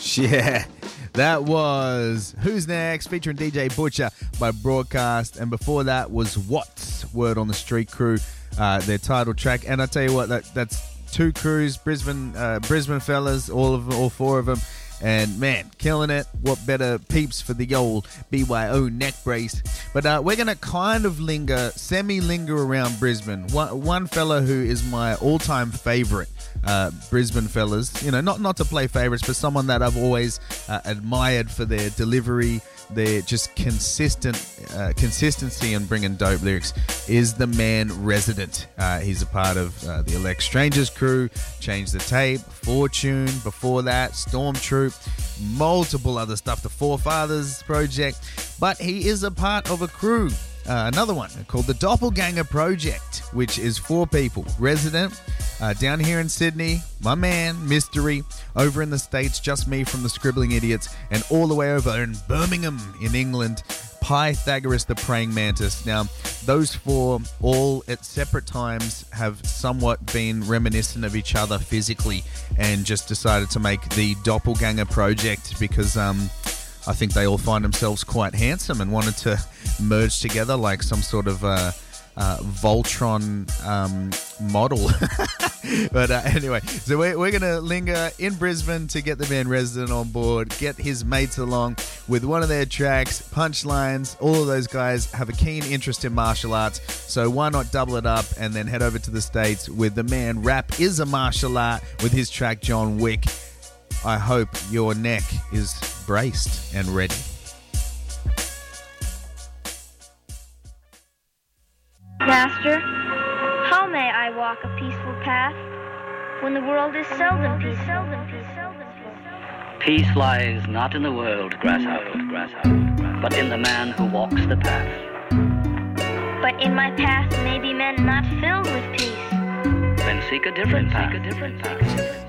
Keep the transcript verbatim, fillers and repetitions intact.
Yeah, that was Who's Next featuring D J Butcher by Broadcast. And before that was What's Word on the Street Crew, uh, their title track. And I tell you what, that that's two crews, Brisbane uh, Brisbane fellas, all of all four of them. And man, killing it. What better peeps for the old B Y O neck brace. But uh, we're going to kind of linger, semi-linger around Brisbane. One, one fella who is my all-time favourite uh, Brisbane fellas. You know, not, not to play favourites, but someone that I've always uh, admired for their delivery, their just consistent uh, consistency in bringing dope lyrics, is the man Resident. Uh, he's a part of uh, the Elect Strangers crew, Change the Tape, Fortune, before that, Stormtroop, multiple other stuff, the Forefathers Project. But he is a part of a crew, uh, another one called the Doppelganger Project, which is four people. Resident, uh, down here in Sydney, my man, Mystery, over in the States, just me from the Scribbling Idiots, and all the way over in Birmingham in England, Pythagoras the Praying Mantis. Now, those four, all at separate times, have somewhat been reminiscent of each other physically and just decided to make the Doppelganger Project because um, I think they all find themselves quite handsome and wanted to merge together like some sort of uh, uh, Voltron um, model. But uh, anyway, so we're, we're going to linger in Brisbane to get the man Resident on board, get his mates along with one of their tracks, Punchlines. All of those guys have a keen interest in martial arts, so why not double it up and then head over to the States with the man Rap is a Martial Art with his track John Wick. I hope your neck is braced and ready. Master, how may I walk a peaceful path when the world is seldom peaceful? Peace lies not in the world, grasshopper, grasshopper, but in the man who walks the path. But in my path may be men not filled with peace. Then seek a different path. Seek a different path.